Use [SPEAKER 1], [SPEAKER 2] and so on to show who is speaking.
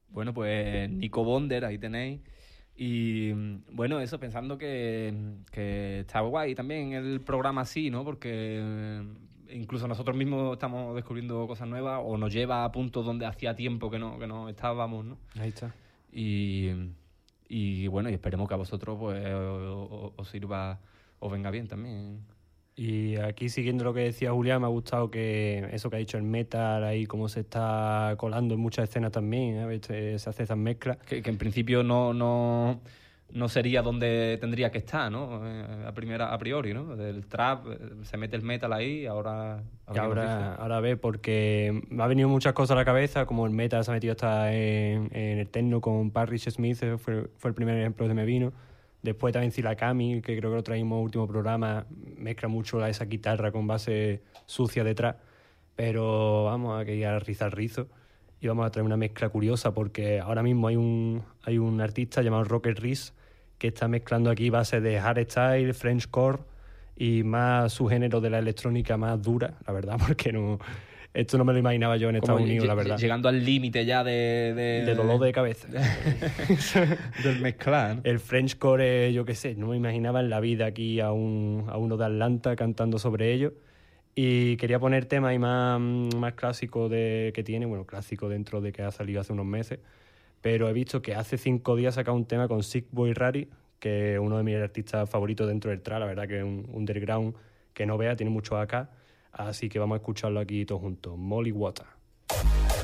[SPEAKER 1] Bueno, pues Nico Bonder, ahí tenéis. Y bueno, eso, pensando que está guay también el programa así, ¿no? Porque incluso nosotros mismos estamos descubriendo cosas nuevas o nos lleva a puntos donde hacía tiempo que no estábamos, ¿no?
[SPEAKER 2] Ahí está.
[SPEAKER 1] Y, y bueno, y esperemos que a vosotros pues os sirva, os venga bien también.
[SPEAKER 2] Y aquí, siguiendo lo que decía Julián, me ha gustado que eso que ha dicho el metal, ahí cómo se está colando en muchas escenas también, ¿eh? Se hace esas mezclas.
[SPEAKER 1] Que en principio no sería donde tendría que estar, ¿no? A priori, ¿no? Del trap, se mete el metal ahí, ahora...
[SPEAKER 2] Y ahora ve, porque me ha venido muchas cosas a la cabeza, como el metal se ha metido hasta en el techno con Parrish Smith, fue el primer ejemplo que me vino. Después también Silakami, que creo que lo traímos último programa, mezcla mucho esa guitarra con base sucia detrás. Pero vamos a que ir a rizar rizo y vamos a traer una mezcla curiosa, porque ahora mismo hay un artista llamado Rocket Riz que está mezclando aquí bases de hardstyle, Frenchcore y más subgéneros de la electrónica más dura, la verdad, porque esto no me lo imaginaba yo en Estados Unidos, la verdad.
[SPEAKER 1] Llegando al límite ya
[SPEAKER 2] de dolor de cabeza.
[SPEAKER 1] del mezclar, ¿no?
[SPEAKER 2] El Frenchcore, yo qué sé, no me imaginaba en la vida aquí a uno de Atlanta cantando sobre ello. Y quería poner temas más clásicos que tiene, bueno, clásico dentro de que ha salido hace unos meses, pero he visto que hace 5 días ha sacado un tema con Sick Boy Rari, que es uno de mis artistas favoritos dentro del trap, la verdad que es un underground que no vea, tiene mucho acá, así que vamos a escucharlo aquí todos juntos. Molly Water.